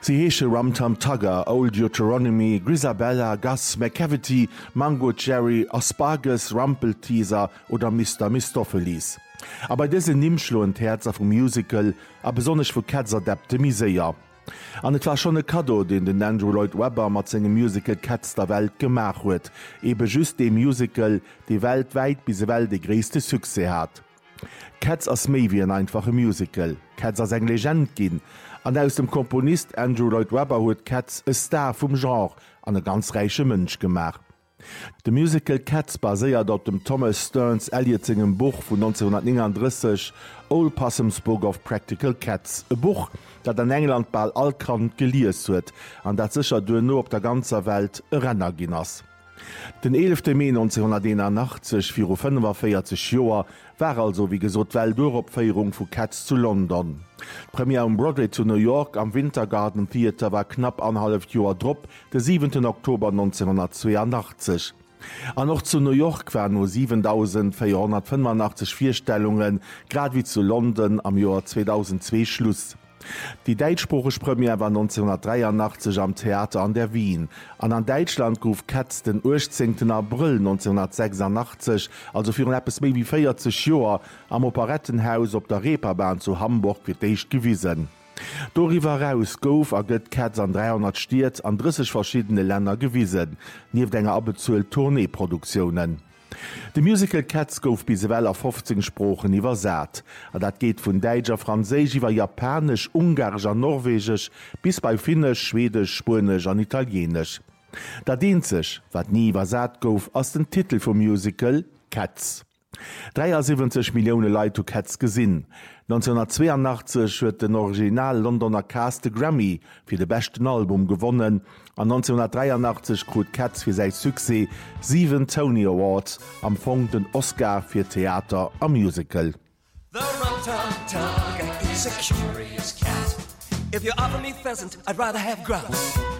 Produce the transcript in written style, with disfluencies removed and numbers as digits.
Sie heesche Rum-Tum Tugger, Old Deuteronomy, Grisabella, Gus, McCavity, Mango Cherry, Asparagus, Rumpelteaser oder Mr. Mistopheles. Aber dese nimmschloen Herzer vom Musical, a besonnech vu Cats adapte miséier. An et war schon e Kado, den den Andrew Lloyd Webber mat segem Musical Cats der Welt gemach huet, ebe just dem Musical, de weltweit bis well de gréste Suse hat. Cats ass méi wie en einfache Musical, Cats ass eng Legend ginn, an aus dem Komponist Andrew Lloyd Webber huet Cats e Star vum Genre an e ganz reiche Mënsch gemach. De Musical Cats baséiert op dem Thomas Stearns Elliotzinggem Buch vun 1939 Old Possum's Book of Practical Cats, e Buch, dat an England ball allkrant gelies huet, an dat sicher due no op der ganzer Welt e Renner ginn ass. Den 11. Mai 1981 vir 45 Joer war also wie gesot Welteuropféierung vu Cats zu London. Premier am Broadway zu New York am Wintergarden Theater war knapp 1,5 Joer Drpp, de 7. Oktober 1982. An noch zu New York waren nur 7.485 Vierstellungen, grad wie zu London am Joar 2002 Schluss. Die deitschsprachige Premiere war 1983 am Theater an der Wien. An Deutschland gouf Cats den 18. April 1986, also für etwas mehr wie 40 Jahre, am Operettenhaus op der Reeperbahn zu Hamburg wird echt gewiesen. Doriwer raus gouf a gëtt Cats an 300 Stiert an 30 verschiedene Länder gewiesen, nief denger abezuelt Tourneeproduktionen. De Musical Cats gouf bis well a 15 Sprochen iwwersät, a dat geht vun Däitscher, Fransésisch iwwer Japanisch, Ungarsch an Norwegisch bis bei Finnisch, Schwedisch, Spanisch an Italienisch. Dat dient sech, wat nie iwwersät gouf ass den Titel vum Musical Cats. 73 Millioune Leiit to Cats gesinn. 1982 huet den Original Londoner Cast de Grammy fir de besten Album gewonnen. An 1983 krut Cats fir sei Suse 7 Tony Awards, am Fong den Oscar fir Theater a Musical. The Rum-Tum Tugger is a curious cat. If you offer me pheasant, I'd rather have grouse.